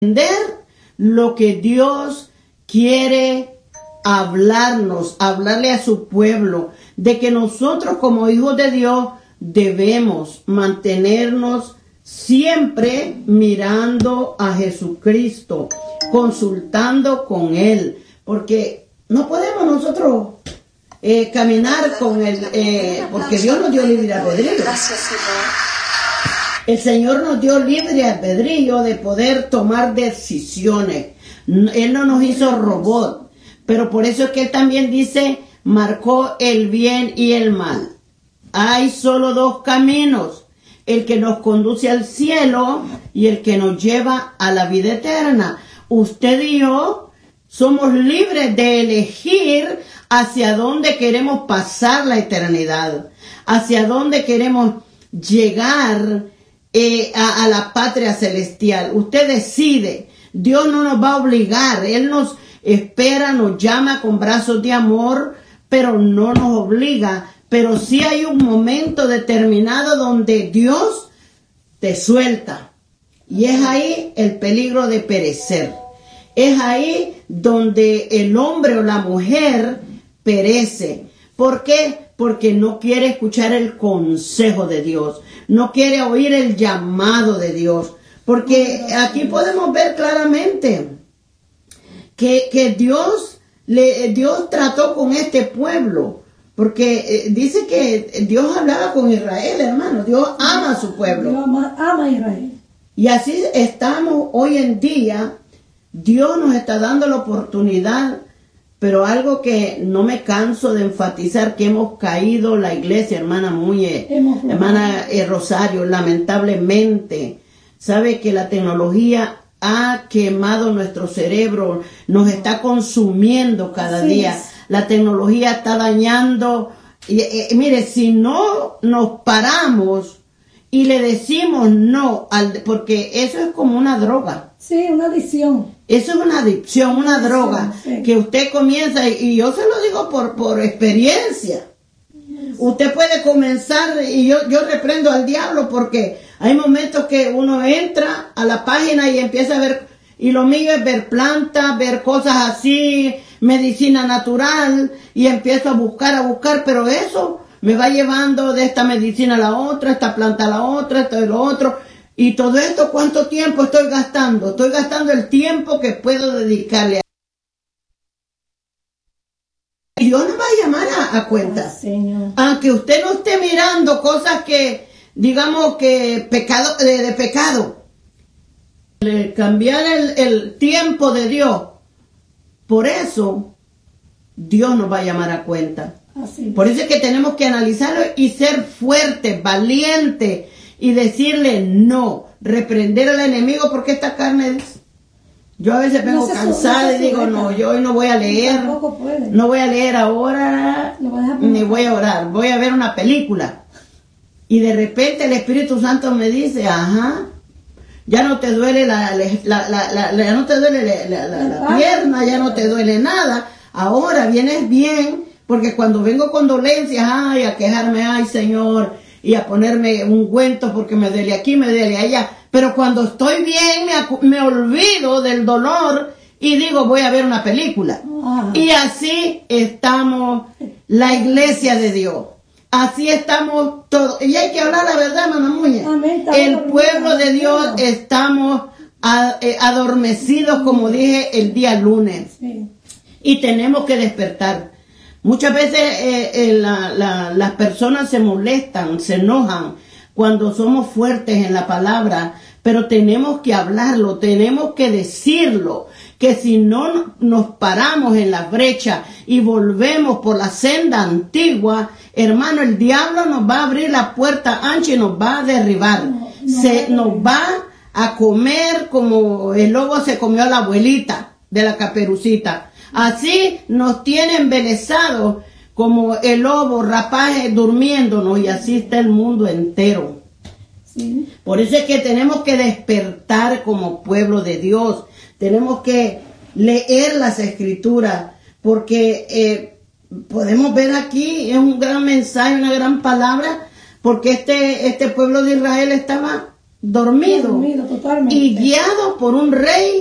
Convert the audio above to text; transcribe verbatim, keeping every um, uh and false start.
entender lo que Dios quiere hablarnos, hablarle a su pueblo, de que nosotros como hijos de Dios debemos mantenernos siempre mirando a Jesucristo, consultando con Él, porque no podemos nosotros eh, caminar con Él, eh, porque Dios nos dio libre albedrío. Gracias, Señor. El Señor nos dio libre albedrío de poder tomar decisiones. Él no nos hizo robot, pero por eso es que Él también dice, marcó el bien y el mal. Hay solo dos caminos, el que nos conduce al cielo y el que nos lleva a la vida eterna. Usted y yo somos libres de elegir hacia dónde queremos pasar la eternidad, hacia dónde queremos llegar eh, a, a la patria celestial. Usted decide. Dios no nos va a obligar. Él nos espera, nos llama con brazos de amor, pero no nos obliga. Pero sí hay un momento determinado donde Dios te suelta. Y es ahí el peligro de perecer. Es ahí donde el hombre o la mujer perece. ¿Por qué? Porque no quiere escuchar el consejo de Dios. No quiere oír el llamado de Dios. Porque aquí podemos ver claramente que, que Dios, le, Dios trató con este pueblo. Porque eh, dice que Dios hablaba con Israel, hermano. Dios ama a su pueblo. Dios ama, ama a Israel. Y así estamos hoy en día. Dios nos está dando la oportunidad, pero algo que no me canso de enfatizar, que hemos caído la iglesia, hermana Muñe, hermana eh, Rosario, lamentablemente. Sabe que la tecnología ha quemado nuestro cerebro, nos está consumiendo cada Así día. Es. La tecnología está dañando. Y, eh, mire, si no nos paramos y le decimos no, al, porque eso es como una droga. Sí, una adicción. Eso es una adicción, una adicción, droga, sí. Que usted comienza, y yo se lo digo por, por experiencia. Sí. Usted puede comenzar, y yo, yo reprendo al diablo, porque hay momentos que uno entra a la página y empieza a ver, y lo mío es ver plantas, ver cosas así, medicina natural, y empiezo a buscar, a buscar, pero eso me va llevando de esta medicina a la otra, esta planta a la otra, esto y lo otro. Y todo esto, ¿cuánto tiempo estoy gastando? Estoy gastando el tiempo que puedo dedicarle a Dios nos va a llamar a, a cuenta. Señor. Aunque usted no esté mirando cosas que, digamos que pecado, de, de pecado. Le cambiar el, el tiempo de Dios. Por eso, Dios nos va a llamar a cuenta. Así. Por eso es que tenemos que analizarlo y ser fuertes, valientes y decirle no, reprender al enemigo, porque esta carne es... Yo a veces vengo no cansada no y digo, no, yo hoy no voy a leer, no voy a leer ahora, ni voy a orar, voy a ver una película. Y de repente el Espíritu Santo me dice, ajá, ya no te duele la, la, la, la, la ya no te duele la, la, la, la pierna, ya no te duele nada, ahora vienes bien, porque cuando vengo con dolencias, ay, a quejarme, ay Señor, y a ponerme ungüentos porque me duele aquí, me duele allá. Pero cuando estoy bien, me, me olvido del dolor y digo, voy a ver una película. Ah. Y así estamos la iglesia de Dios. Así estamos todos. Y hay que hablar la verdad, mamá Muñe. Amén, el pueblo de Dios estamos a, eh, adormecidos, como dije el día lunes. Sí. Y tenemos que despertar. Muchas veces eh, eh, la, la, las personas se molestan, se enojan cuando somos fuertes en la palabra, pero tenemos que hablarlo, tenemos que decirlo, que si no nos paramos en la brecha y volvemos por la senda antigua, hermano, el diablo nos va a abrir la puerta ancha y nos va a derribar, no, no, se nos va a comer como el lobo se comió a la abuelita de la Caperucita. Así nos tiene embelesados como el lobo rapaz durmiéndonos, y así está el mundo entero. Sí. Por eso es que tenemos que despertar como pueblo de Dios. Tenemos que leer las escrituras, porque eh, podemos ver aquí, es un gran mensaje, una gran palabra, porque este, este pueblo de Israel estaba dormido, Dormido totalmente. y guiado por un rey